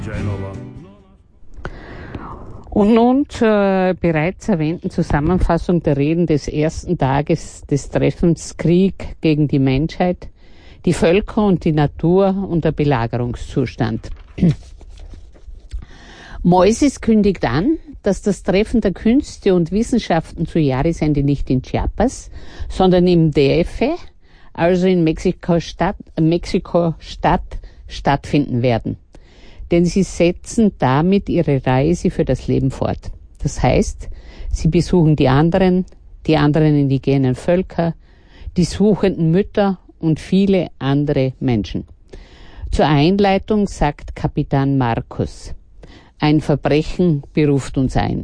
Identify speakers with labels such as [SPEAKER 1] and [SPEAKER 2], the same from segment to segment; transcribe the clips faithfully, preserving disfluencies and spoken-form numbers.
[SPEAKER 1] Und nun zur bereits erwähnten Zusammenfassung der Reden des ersten Tages des Treffens Krieg gegen die Menschheit, die Völker und die Natur und der Belagerungszustand. Moises kündigt an, dass das Treffen der Künste und Wissenschaften zu Jahresende nicht in Chiapas, sondern im D F, also in Mexiko-Stadt, Mexiko-Stadt, stattfinden werden. Denn sie setzen damit ihre Reise für das Leben fort. Das heißt, sie besuchen die anderen, die anderen indigenen Völker, die suchenden Mütter und viele andere Menschen. Zur Einleitung sagt Kapitän Marcos: Ein Verbrechen beruft uns ein.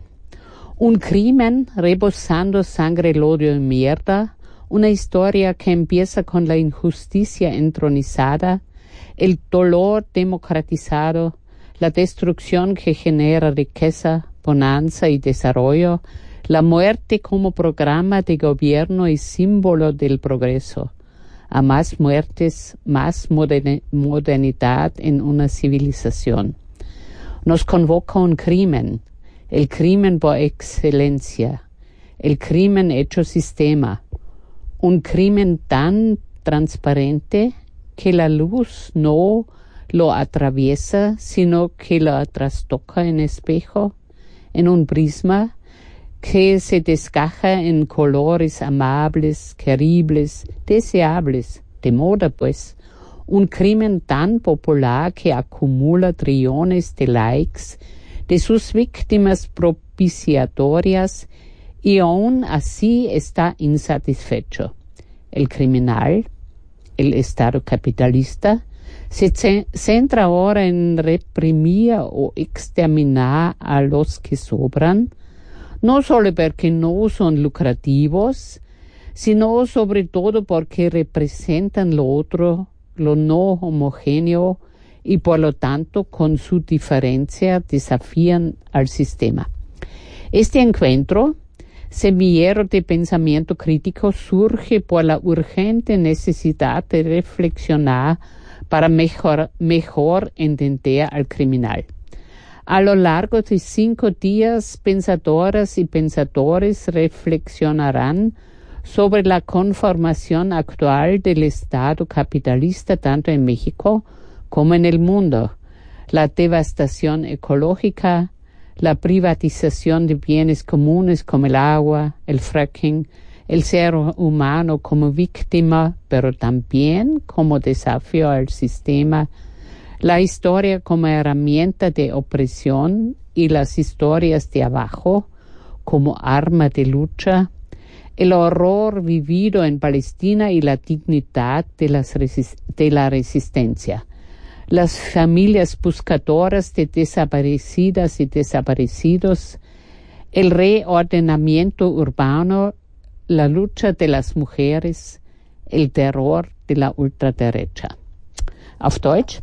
[SPEAKER 1] Un crimen rebosando sangre, odio y mierda, una historia que empieza con la injusticia entronizada, el dolor democratizado, la destrucción que genera riqueza, bonanza y desarrollo, la muerte como programa de gobierno y símbolo del progreso. A más muertes, más modern- modernidad en una civilización. Nos convoca un crimen, el crimen por excelencia, el crimen hecho sistema, un crimen tan transparente que la luz no lo atraviesa, sino que lo trastoca en espejo, en un prisma que se desgaja en colores amables, queribles, deseables, de moda pues. Un crimen tan popular que acumula trillones de likes de sus víctimas propiciatorias y aún así está insatisfecho. El criminal, el Estado capitalista, se centra ahora en reprimir o exterminar a los que sobran, no solo porque no son lucrativos, sino sobre todo porque representan lo otro, lo no homogéneo, y por lo tanto con su diferencia desafían al sistema. Este encuentro, semillero de pensamiento crítico, surge por la urgente necesidad de reflexionar para mejor, mejor entender al criminal. A lo largo de cinco días, pensadoras y pensadores reflexionarán sobre la conformación actual del Estado capitalista tanto en México como en el mundo, la devastación ecológica, la privatización de bienes comunes como el agua, el fracking, el ser humano como víctima, pero también como desafío al sistema, la historia como herramienta de opresión y las historias de abajo como arma de lucha, el horror vivido en Palestina y la dignidad de, las resist- de la resistencia, las familias buscadoras de desaparecidas y desaparecidos, el reordenamiento urbano, la lucha de las mujeres, el terror de la ultraderecha. Auf Deutsch: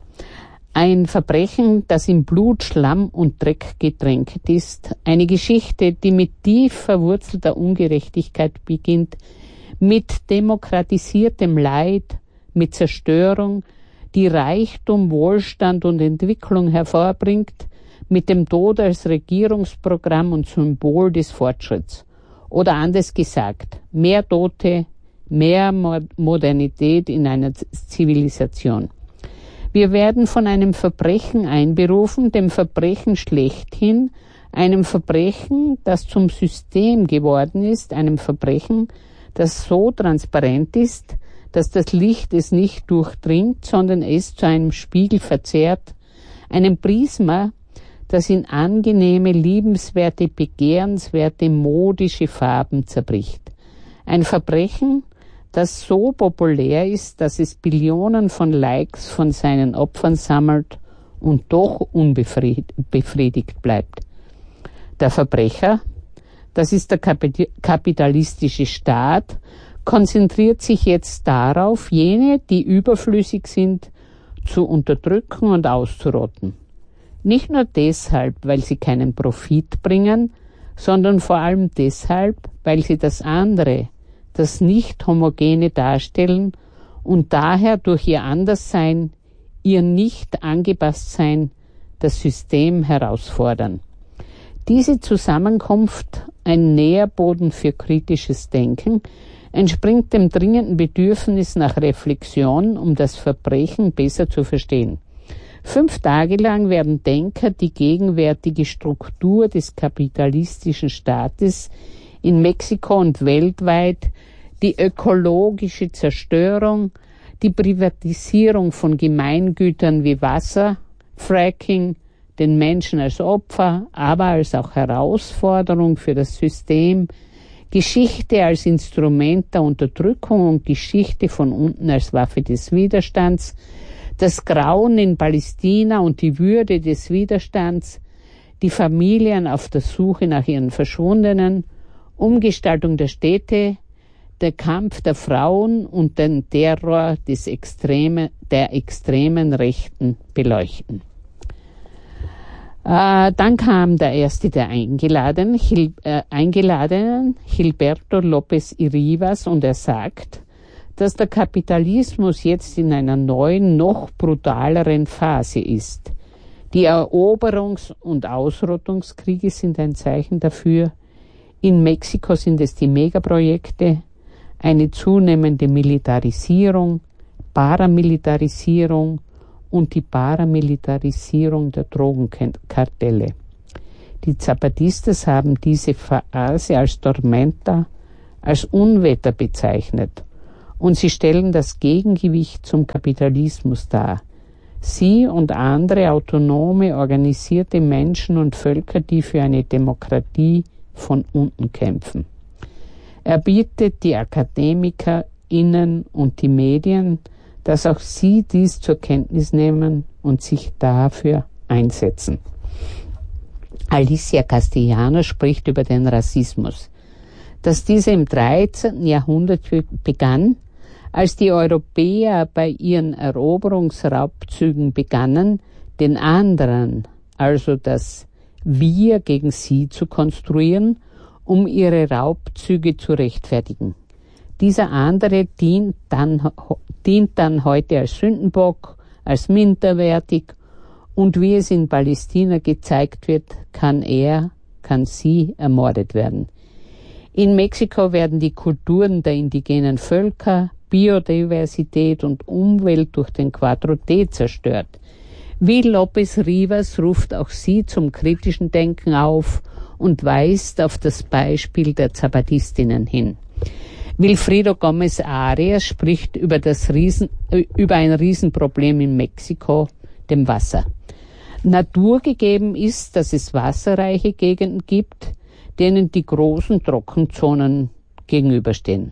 [SPEAKER 1] Ein Verbrechen, das in Blut, Schlamm und Dreck getränkt ist. Eine Geschichte, die mit tief verwurzelter Ungerechtigkeit beginnt, mit demokratisiertem Leid, mit Zerstörung, die Reichtum, Wohlstand und Entwicklung hervorbringt, mit dem Tod als Regierungsprogramm und Symbol des Fortschritts. Oder anders gesagt, mehr Tote, mehr Modernität in einer Zivilisation. Wir werden von einem Verbrechen einberufen, dem Verbrechen schlechthin, einem Verbrechen, das zum System geworden ist, einem Verbrechen, das so transparent ist, dass das Licht es nicht durchdringt, sondern es zu einem Spiegel verzerrt, einem Prisma, das in angenehme, liebenswerte, begehrenswerte, modische Farben zerbricht. Ein Verbrechen, das so populär ist, dass es Billionen von Likes von seinen Opfern sammelt und doch unbefriedigt bleibt. Der Verbrecher, das ist der kapitalistische Staat, konzentriert sich jetzt darauf, jene, die überflüssig sind, zu unterdrücken und auszurotten. Nicht nur deshalb, weil sie keinen Profit bringen, sondern vor allem deshalb, weil sie das andere, das Nicht-Homogene darstellen und daher durch ihr Anderssein, ihr Nicht-Angepasstsein das System herausfordern. Diese Zusammenkunft, ein Nährboden für kritisches Denken, entspringt dem dringenden Bedürfnis nach Reflexion, um das Verbrechen besser zu verstehen. Fünf Tage lang werden Denker die gegenwärtige Struktur des kapitalistischen Staates in Mexiko und weltweit, die ökologische Zerstörung, die Privatisierung von Gemeingütern wie Wasser, Fracking, den Menschen als Opfer, aber als auch Herausforderung für das System, Geschichte als Instrument der Unterdrückung und Geschichte von unten als Waffe des Widerstands, das Grauen in Palästina und die Würde des Widerstands, die Familien auf der Suche nach ihren Verschwundenen, Umgestaltung der Städte, der Kampf der Frauen und den Terror des Extreme, der extremen Rechten beleuchten. Äh, dann kam der erste der Eingeladenen, Hil, äh, Eingeladenen, Gilberto López y Rivas, und er sagt, dass der Kapitalismus jetzt in einer neuen, noch brutaleren Phase ist. Die Eroberungs- und Ausrottungskriege sind ein Zeichen dafür. In Mexiko sind es die Megaprojekte, eine zunehmende Militarisierung, Paramilitarisierung und die Paramilitarisierung der Drogenkartelle. Die Zapatistas haben diese Phase als Tormenta, als Unwetter bezeichnet. Und sie stellen das Gegengewicht zum Kapitalismus dar. Sie und andere autonome, organisierte Menschen und Völker, die für eine Demokratie von unten kämpfen. Er bittet die AkademikerInnen und die Medien, dass auch sie dies zur Kenntnis nehmen und sich dafür einsetzen. Alicia Castellano spricht über den Rassismus. Dass dieser im dreizehnten Jahrhundert begann, als die Europäer bei ihren Eroberungsraubzügen begannen, den anderen, also das Wir gegen sie zu konstruieren, um ihre Raubzüge zu rechtfertigen. Dieser andere dient dann, dient dann heute als Sündenbock, als minderwertig, und wie es in Palästina gezeigt wird, kann er, kann sie ermordet werden. In Mexiko werden die Kulturen der indigenen Völker, Biodiversität und Umwelt durch den Cuatro T zerstört. Wie López Rivas ruft auch sie zum kritischen Denken auf und weist auf das Beispiel der Zapatistinnen hin. Wilfrido Gómez Arias spricht über, das Riesen, über ein Riesenproblem in Mexiko, dem Wasser. Naturgegeben ist, dass es wasserreiche Gegenden gibt, denen die großen Trockenzonen gegenüberstehen.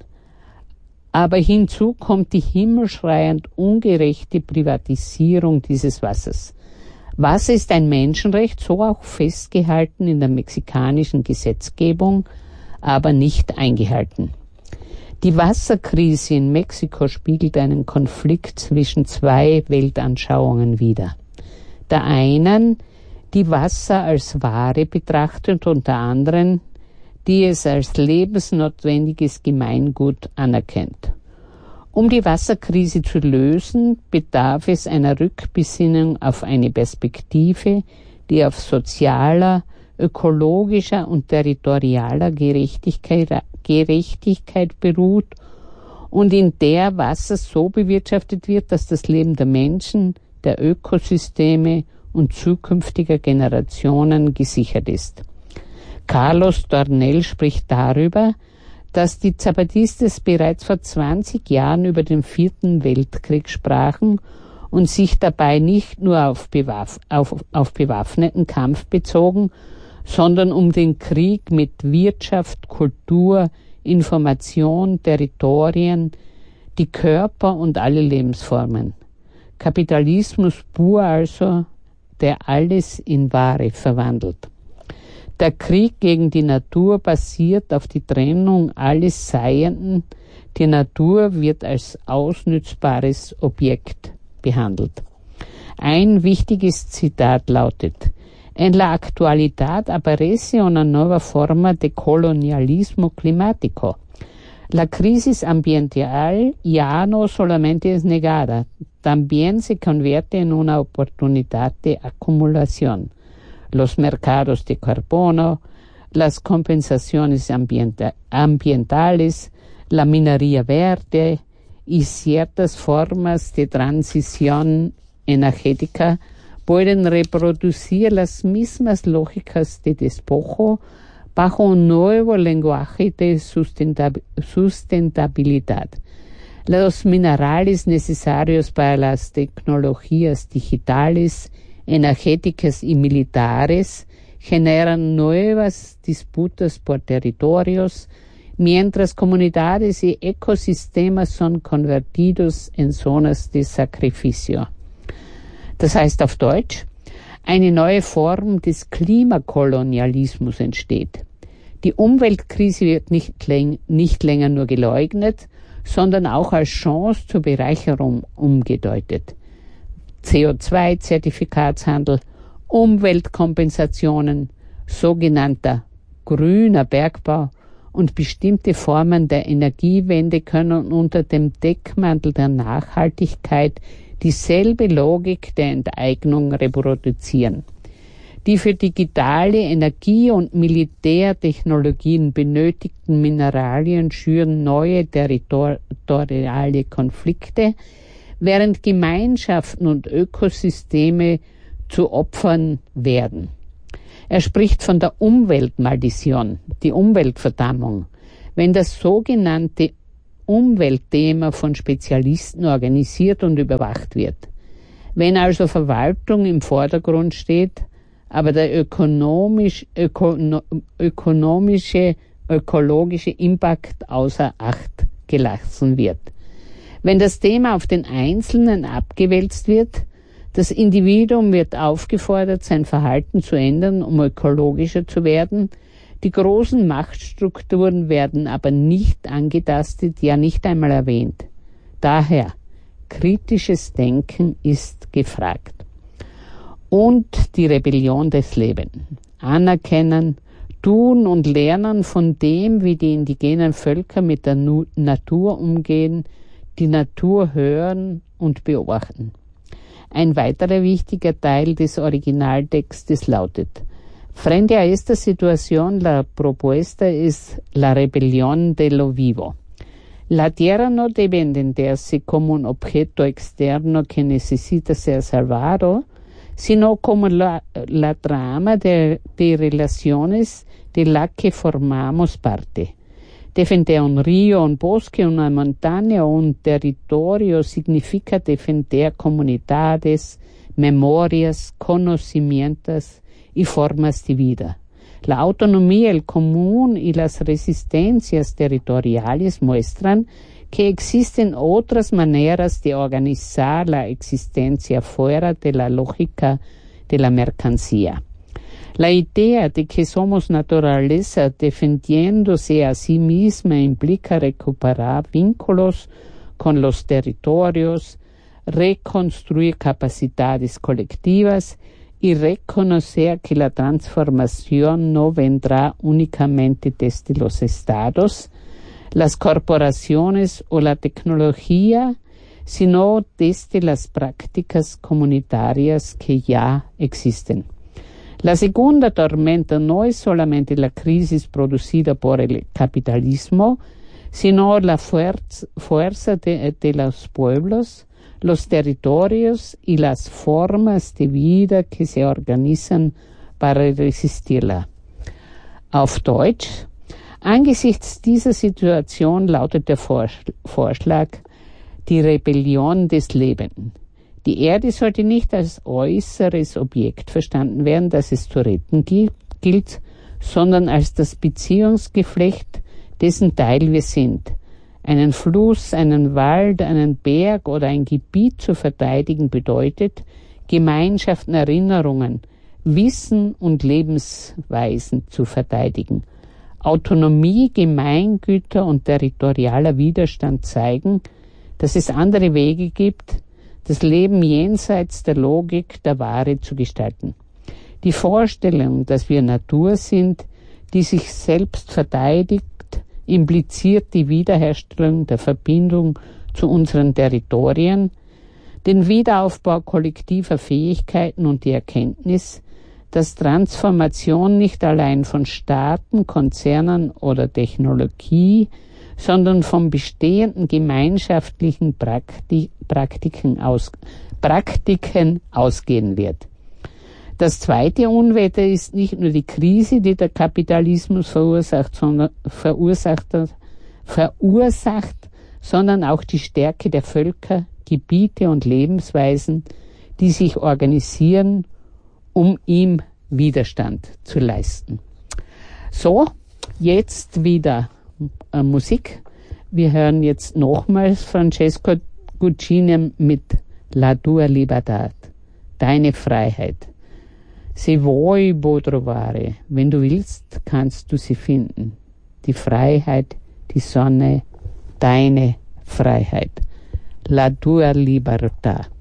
[SPEAKER 1] Aber hinzu kommt die himmelschreiend ungerechte Privatisierung dieses Wassers. Wasser ist ein Menschenrecht, so auch festgehalten in der mexikanischen Gesetzgebung, aber nicht eingehalten. Die Wasserkrise in Mexiko spiegelt einen Konflikt zwischen zwei Weltanschauungen wider. Der einen, die Wasser als Ware betrachtet, und der anderen, die es als lebensnotwendiges Gemeingut anerkennt. Um die Wasserkrise zu lösen, bedarf es einer Rückbesinnung auf eine Perspektive, die auf sozialer, ökologischer und territorialer Gerechtigkeit, Gerechtigkeit beruht und in der Wasser so bewirtschaftet wird, dass das Leben der Menschen, der Ökosysteme und zukünftiger Generationen gesichert ist. Carlos Tornel spricht darüber, dass die Zapatistas bereits vor zwanzig Jahren über den vierten Weltkrieg sprachen und sich dabei nicht nur auf, bewaff- auf, auf bewaffneten Kampf bezogen, sondern um den Krieg mit Wirtschaft, Kultur, Information, Territorien, die Körper und alle Lebensformen. Kapitalismus pur also, der alles in Ware verwandelt. Der Krieg gegen die Natur basiert auf die Trennung alles Seienden. Die Natur wird als ausnützbares Objekt behandelt. Ein wichtiges Zitat lautet: En la actualidad aparece una nueva forma de colonialismo climático. La crisis ambiental ya no solamente es negada, también se convierte en una oportunidad de acumulación. Los mercados de carbono, las compensaciones ambienta- ambientales, la minería verde y ciertas formas de transición energética pueden reproducir las mismas lógicas de despojo bajo un nuevo lenguaje de sustentab- sustentabilidad. Los minerales necesarios para las tecnologías digitales, energéticas y militares generan nuevas disputas por territorios, mientras comunidades y ecosistemas son convertidos en zonas de sacrificio. Das heißt auf Deutsch, eine neue Form des Klimakolonialismus entsteht. Die Umweltkrise wird nicht, läng- nicht länger nur geleugnet, sondern auch als Chance zur Bereicherung umgedeutet. C O zwei Zertifikatshandel, Umweltkompensationen, sogenannter grüner Bergbau und bestimmte Formen der Energiewende können unter dem Deckmantel der Nachhaltigkeit dieselbe Logik der Enteignung reproduzieren. Die für digitale Energie- und Militärtechnologien benötigten Mineralien schüren neue territoriale Konflikte, während Gemeinschaften und Ökosysteme zu Opfern werden. Er spricht von der Umweltmaldition, die Umweltverdammung. Wenn das sogenannte Umweltthema von Spezialisten organisiert und überwacht wird. Wenn also Verwaltung im Vordergrund steht, aber der ökonomisch, ökono, ökonomische, ökologische Impact außer Acht gelassen wird. Wenn das Thema auf den Einzelnen abgewälzt wird, das Individuum wird aufgefordert, sein Verhalten zu ändern, um ökologischer zu werden. Die großen Machtstrukturen werden aber nicht angetastet, ja nicht einmal erwähnt. Daher, kritisches Denken ist gefragt. Und die Rebellion des Lebens. Anerkennen, tun und lernen von dem, wie die indigenen Völker mit der Nu- Natur umgehen, die Natur hören und beobachten. Ein weiterer wichtiger Teil des Originaltextes lautet: Frente a esta situación, la propuesta es la rebelión de lo vivo. La tierra no debe entenderse como un objeto externo que necesita ser salvado, sino como la, la trama de, de relaciones de la que formamos parte. Defender un río, un bosque, una montaña o un territorio significa defender comunidades, memorias, conocimientos y formas de vida. La autonomía, el común y las resistencias territoriales muestran que existen otras maneras de organizar la existencia fuera de la lógica de la mercancía. La idea de que somos naturaleza defendiéndose a sí misma implica recuperar vínculos con los territorios, reconstruir capacidades colectivas y reconocer que la transformación no vendrá únicamente desde los estados, las corporaciones o la tecnología, sino desde las prácticas comunitarias que ya existen. La segunda tormenta no es solamente la crisis producida por el capitalismo, sino la fuerza, fuerza de, de los pueblos, los territorios y las formas de vida que se organizan para resistirla. Auf Deutsch: Angesichts dieser Situation lautet der Vorschlag die Rebellion des Lebens. Die Erde sollte nicht als äußeres Objekt verstanden werden, das es zu retten gilt, sondern als das Beziehungsgeflecht, dessen Teil wir sind. Einen Fluss, einen Wald, einen Berg oder ein Gebiet zu verteidigen bedeutet, Gemeinschaften, Erinnerungen, Wissen und Lebensweisen zu verteidigen. Autonomie, Gemeingüter und territorialer Widerstand zeigen, dass es andere Wege gibt, das Leben jenseits der Logik der Ware zu gestalten. Die Vorstellung, dass wir Natur sind, die sich selbst verteidigt, impliziert die Wiederherstellung der Verbindung zu unseren Territorien, den Wiederaufbau kollektiver Fähigkeiten und die Erkenntnis, dass Transformation nicht allein von Staaten, Konzernen oder Technologie, sondern von bestehenden gemeinschaftlichen Praktik, Praktiken, aus, Praktiken ausgehen wird. Das zweite Unwetter ist nicht nur die Krise, die der Kapitalismus verursacht, sondern verursacht, verursacht, sondern auch die Stärke der Völker, Gebiete und Lebensweisen, die sich organisieren, um ihm Widerstand zu leisten. So, jetzt wieder äh, Musik. Wir hören jetzt nochmals Francesco Guccini mit La tua libertà, deine Freiheit. Se vuoi puoi trovare, wenn du willst, kannst du sie finden. Die Freiheit, die Sonne, deine Freiheit. La tua libertà.